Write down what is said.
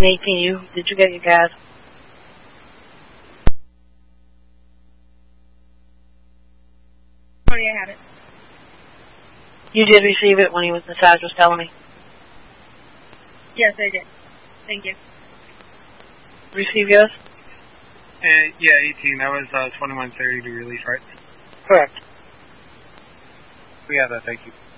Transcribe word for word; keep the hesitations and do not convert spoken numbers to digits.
eighteen, you, did you get your gas? twenty, I had it. You did receive it when he was, the Sarge was telling me? Yes, I did. Thank you. Receive yours? Uh, yeah, eighteen. That was uh, twenty-one thirty to relief, right? Correct. We have that, thank you.